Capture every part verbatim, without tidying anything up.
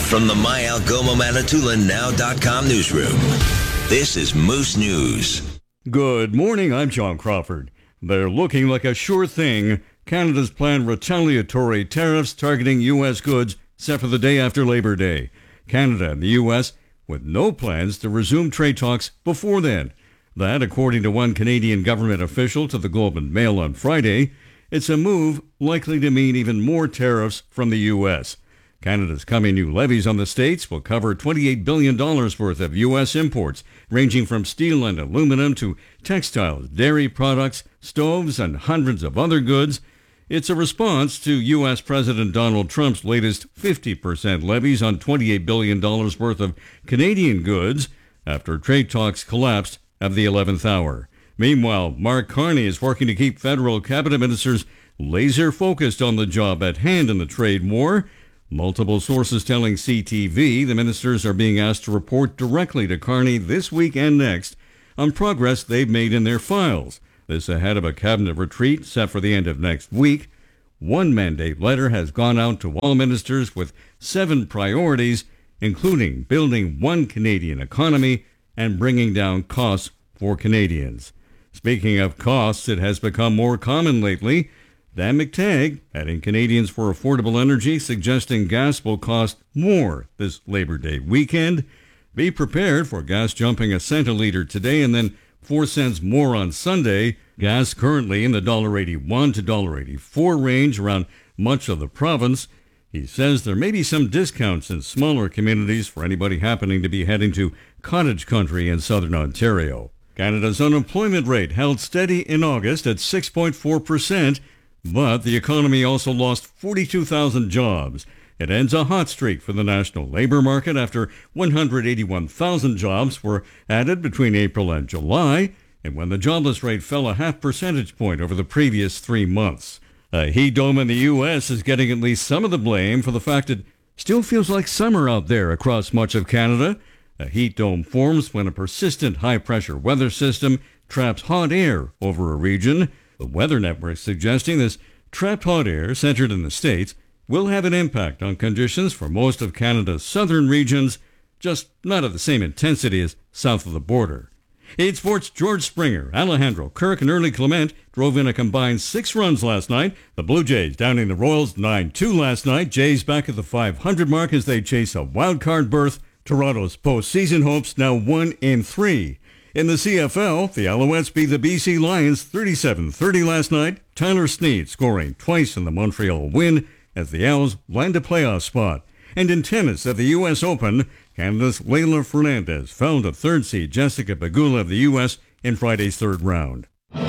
From the My Algoma Manitoulin Now dot com newsroom, this is Moose News. Good morning, I'm John Crawford. They're looking like a sure thing. Canada's planned retaliatory tariffs targeting U S goods set for the day after Labor Day. Canada and the U S with no plans to resume trade talks before then. That, according to one Canadian government official to the Globe and Mail on Friday, it's a move likely to mean even more tariffs from the U S. Canada's coming new levies on the states will cover twenty-eight billion dollars worth of U S imports, ranging from steel and aluminum to textiles, dairy products, stoves, and hundreds of other goods. It's a response to U S. President Donald Trump's latest fifty percent levies on twenty-eight billion dollars worth of Canadian goods after trade talks collapsed at the eleventh hour. Meanwhile, Mark Carney is working to keep federal cabinet ministers laser focused on the job at hand in the trade war. Multiple sources telling C T V the ministers are being asked to report directly to Carney this week and next on progress they've made in their files. This ahead of a cabinet retreat set for the end of next week. One mandate letter has gone out to all ministers with seven priorities, including building one Canadian economy and bringing down costs for Canadians. Speaking of costs, it has become more common lately. Dan McTagg, adding Canadians for Affordable Energy, suggesting gas will cost more this Labor Day weekend. Be prepared for gas jumping a cent a litre today and then four cents more on Sunday. Gas currently in the one dollar eighty-one to one dollar eighty-four range around much of the province. He says there may be some discounts in smaller communities for anybody happening to be heading to cottage country in southern Ontario. Canada's unemployment rate held steady in August at six point four percent. But the economy also lost forty-two thousand jobs. It ends a hot streak for the national labor market after one hundred eighty-one thousand jobs were added between April and July, and when the jobless rate fell a half percentage point over the previous three months. A heat dome in the U S is getting at least some of the blame for the fact it still feels like summer out there across much of Canada. A heat dome forms when a persistent high-pressure weather system traps hot air over a region. The Weather Network suggesting this trapped hot air centered in the States will have an impact on conditions for most of Canada's southern regions, just not of the same intensity as south of the border. Eight Sports' George Springer, Alejandro Kirk, and Early Clement drove in a combined six runs last night. The Blue Jays downing the Royals nine two last night. Jays back at the five hundred mark as they chase a wild card berth. Toronto's postseason hopes now one in three. In the C F L, the Alouettes beat the B C Lions thirty-seven thirty last night. Tyler Snead scoring twice in the Montreal win as the Owls land a playoff spot. And in tennis at the U S Open, Canada's Leylah Fernandez fell to third seed Jessica Pegula of the U S in Friday's third round.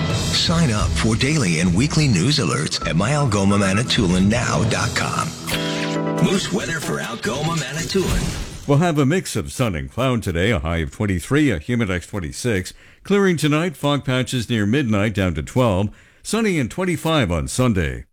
Sign up for daily and weekly news alerts at My Algoma Manitoulin Now dot com. Moose weather for Algoma Manitoulin. We'll have a mix of sun and cloud today, a high of twenty-three, a humidex twenty-six. Clearing tonight, fog patches near midnight down to twelve. Sunny and twenty-five on Sunday.